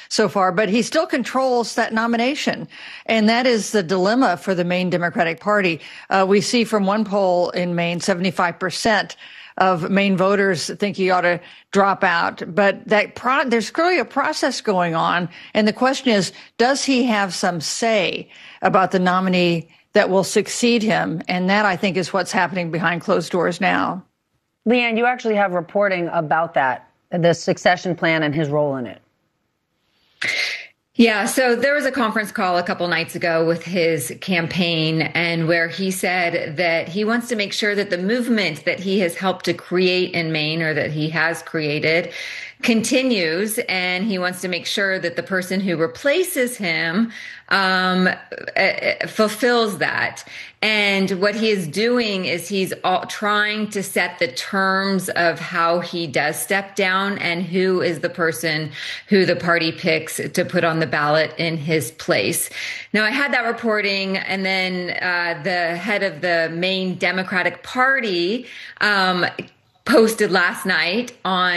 so far, but he still controls that nomination. And that is the dilemma for the Maine Democratic Party. We see from one poll in Maine, 75% of Maine voters think he ought to drop out. But there's clearly a process going on. And the question is, does he have some say about the nominee that will succeed him? And that, I think, is what's happening behind closed doors now. Leanne, you actually have reporting about that, the succession plan and his role in it. Yeah, so there was a conference call a couple nights ago with his campaign, and where he said that he wants to make sure that the movement that he has helped to create in Maine, or that he has created, continues, and he wants to make sure that the person who replaces him fulfills that. And what he is doing is he's trying to set the terms of how he does step down and who is the person who the party picks to put on the ballot in his place. Now, I had that reporting, and then the head of the Maine Democratic Party posted last night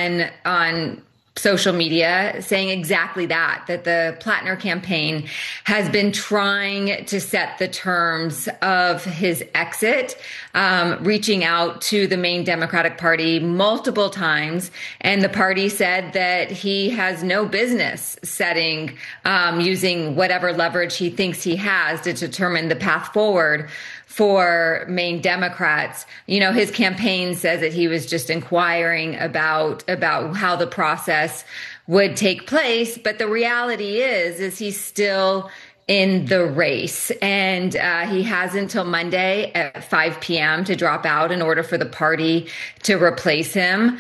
on social media saying exactly that the Plattner campaign has been trying to set the terms of his exit, reaching out to the Maine Democratic Party multiple times. And the party said that he has no business setting, using whatever leverage he thinks he has to determine the path forward for Maine Democrats. You know, his campaign says that he was just inquiring about how the process would take place. But the reality is he's still in the race, and he has until Monday at 5 p.m. to drop out in order for the party to replace him.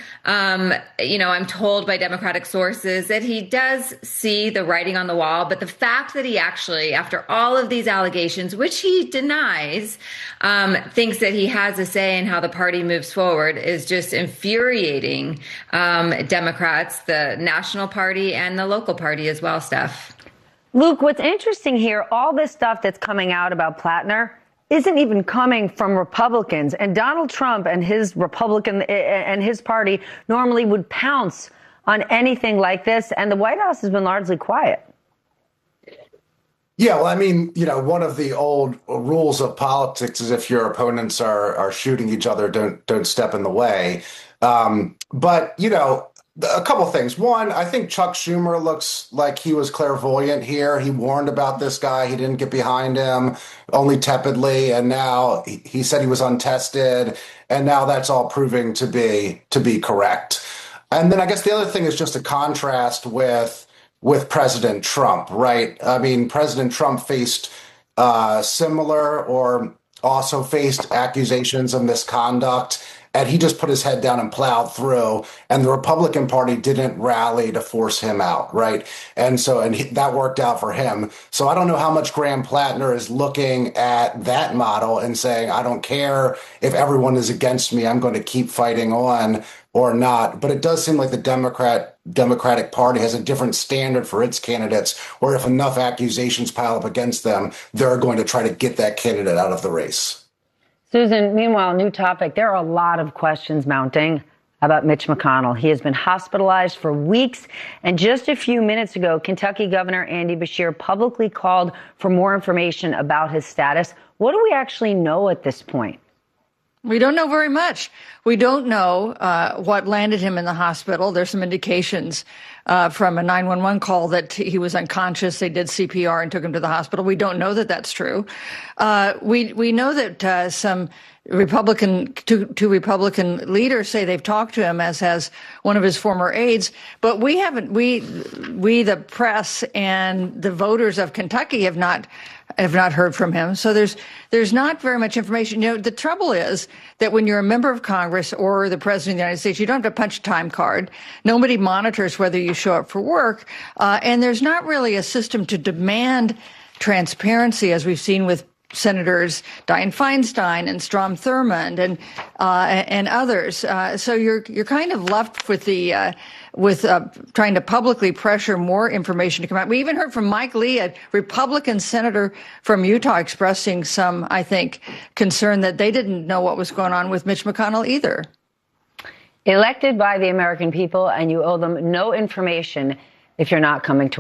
I'm told by Democratic sources that he does see the writing on the wall, but the fact that he actually, after all of these allegations, which he denies, thinks that he has a say in how the party moves forward is just infuriating Democrats, the national party and the local party as well, Steph. Luke, what's interesting here, all this stuff that's coming out about Plattner isn't even coming from Republicans. And Donald Trump and his Republican and his party normally would pounce on anything like this. And the White House has been largely quiet. Yeah, well, I mean, one of the old rules of politics is if your opponents are shooting each other, don't step in the way. But a couple things. One, I think Chuck Schumer looks like he was clairvoyant here. He warned about this guy. He didn't get behind him, only tepidly. And now he said he was untested. And now that's all proving to be correct. And then I guess the other thing is just a contrast with President Trump, right? I mean, President Trump faced similar or also faced accusations of misconduct. And he just put his head down and plowed through, and the Republican Party didn't rally to force him out, right? And that worked out for him. So I don't know how much Graham Plattner is looking at that model and saying, I don't care if everyone is against me, I'm going to keep fighting on or not. But it does seem like the Democratic Party has a different standard for its candidates, where if enough accusations pile up against them, they're going to try to get that candidate out of the race. Susan, meanwhile, new topic. There are a lot of questions mounting about Mitch McConnell. He has been hospitalized for weeks. And just a few minutes ago, Kentucky Governor Andy Beshear publicly called for more information about his status. What do we actually know at this point? We don't know very much. We don't know what landed him in the hospital. There's some indications from a 911 call that he was unconscious. They did CPR and took him to the hospital. We don't know that that's true. We know that some two Republican leaders say they've talked to him, as has one of his former aides. But we haven't. We the press and the voters of Kentucky have not heard from him. So there's not very much information. The trouble is that when you're a member of Congress or the president of the United States, you don't have to punch a time card. Nobody monitors whether you show up for work. And there's not really a system to demand transparency, as we've seen with Senators Dianne Feinstein and Strom Thurmond and others. So you're kind of left with trying to publicly pressure more information to come out. We even heard from Mike Lee, a Republican senator from Utah, expressing some, I think, concern that they didn't know what was going on with Mitch McConnell either. Elected by the American people, and you owe them no information if you're not coming to